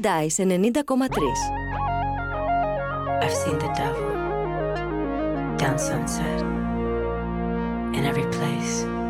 Paradise 90,3. I've seen the devil down Sunset in every place.